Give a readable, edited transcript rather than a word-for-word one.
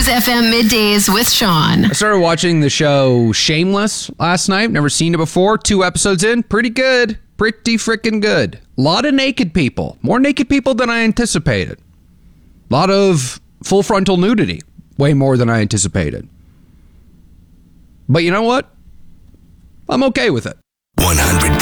Kiss FM Middays with Sean. I started watching the show Shameless last night. Never seen it before. 2 episodes in. Pretty good. Pretty freaking good. A lot of naked people. More naked people than I anticipated. A lot of full frontal nudity. Way more than I anticipated. But you know what? I'm okay with it. 100%